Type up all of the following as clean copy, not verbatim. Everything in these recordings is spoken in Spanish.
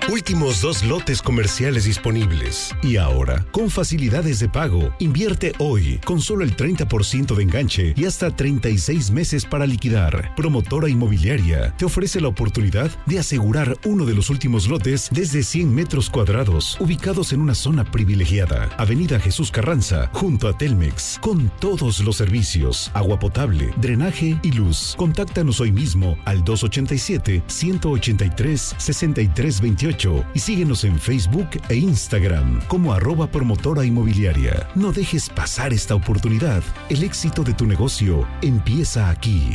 Últimos 2 lotes comerciales disponibles. Y ahora, con facilidades de pago, invierte hoy con solo el 30% de enganche y hasta 36 meses para liquidar. Promotora Inmobiliaria te ofrece la oportunidad de asegurar uno de los últimos lotes desde 100 metros cuadrados, ubicados en una zona privilegiada. Avenida Jesús Carranza, junto a Telmex, con todos los servicios, agua potable, drenaje y luz. Contáctanos hoy mismo al 287-183-6328 y síguenos en Facebook e Instagram como @promotora inmobiliaria. No dejes pasar esta oportunidad. El éxito de tu negocio empieza aquí.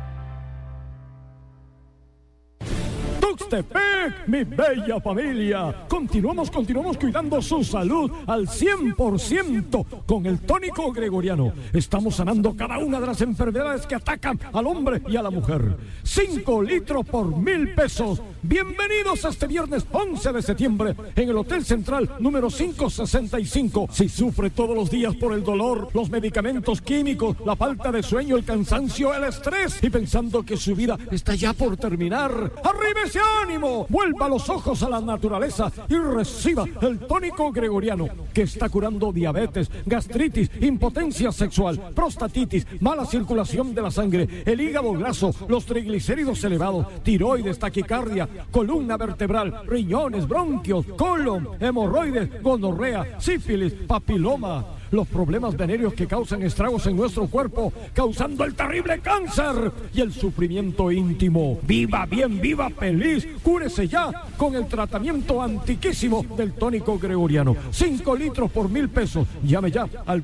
Tuxtepec, mi bella familia. Continuamos cuidando su salud al 100% con el tónico gregoriano. Estamos sanando cada una de las enfermedades que atacan al hombre y a la mujer. 5 litros por 1,000 pesos. Bienvenidos a este viernes 11 de septiembre en el Hotel Central número 565. Si sufre todos los días por el dolor, los medicamentos químicos, la falta de sueño, el cansancio, el estrés y pensando que su vida está ya por terminar, ¡arriba ese ánimo! Vuelva los ojos a la naturaleza y reciba el tónico gregoriano que está curando diabetes, gastritis, impotencia sexual, prostatitis, mala circulación de la sangre, el hígado graso, los triglicéridos elevados, tiroides, taquicardia, columna vertebral, riñones, bronquios, colon, hemorroides, gonorrea, sífilis, papiloma, los problemas venéreos que causan estragos en nuestro cuerpo, causando el terrible cáncer y el sufrimiento íntimo. Viva bien, viva feliz, cúrese ya con el tratamiento antiquísimo del tónico gregoriano. 5 litros por 1,000 pesos. Llame ya al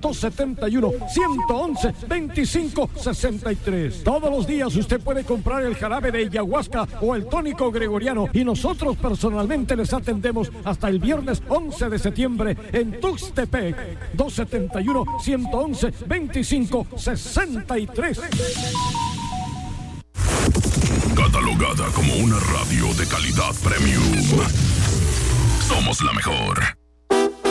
271-111-2563. Todos los días usted puede comprar el jarabe de ayahuasca o el tónico gregoriano y nosotros personalmente les atendemos hasta el viernes 11 de septiembre en Tuxtepec. 271-111-2563. Catalogada como una radio de calidad premium. Somos la mejor.